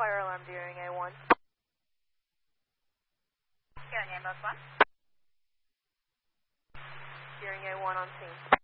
fire alarm to hearing A1. Hearing A both 1. Hearing A1 on scene.